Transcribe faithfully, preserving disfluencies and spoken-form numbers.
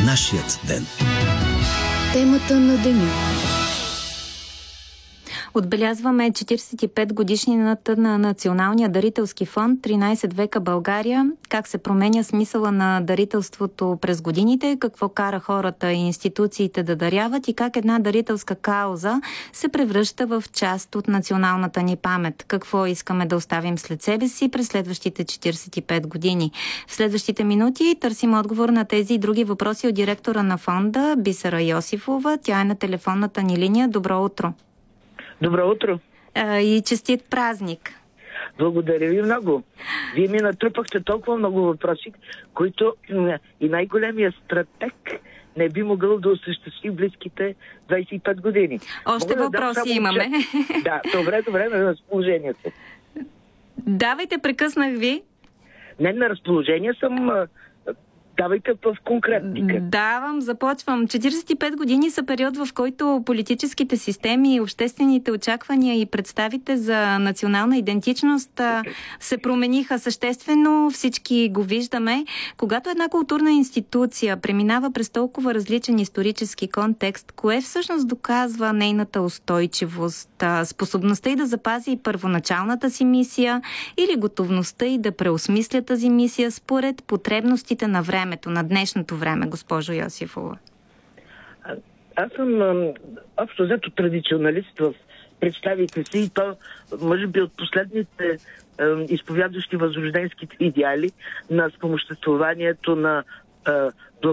нашият ден. Темата на деня. Отбелязваме четиридесет и пет годишнината на Националния дарителски фонд тринайсет века България. Как се променя смисъла на дарителството през годините, какво кара хората и институциите да даряват и как една дарителска кауза се превръща в част от националната ни памет. Какво искаме да оставим след себе си през следващите четиридесет и пет години. В следващите минути търсим отговор на тези и други въпроси от директора на фонда Бисера Йосифова. Тя е на телефонната ни линия. Добро утро! Добро утро! А, и честит празник! Благодаря ви много. Вие ми натрупахте толкова много въпроси, които и най-големия стратег не би могъл да осъществи близките двайсет и пет години. Още Мога въпроси да имаме. Че... Да, добре, добре, на разположението. Давайте, прекъснах ви. Не, на разположение съм... Давайте в конкретника. Давам, започвам. четиридесет и пет години са период, в който политическите системи, обществените очаквания и представите за национална идентичност се промениха съществено. Всички го виждаме. Когато една културна институция преминава през толкова различен исторически контекст, кое всъщност доказва нейната устойчивост, способността и да запази първоначалната си мисия или готовността и да преосмисля тази мисия според потребностите на време? На днешното време, госпожо Йосифова? А, аз съм а, общо взето традиционалист в представите си и то, може би, от последните а, изповядващи възрожденските идеали на спомоществованието на а,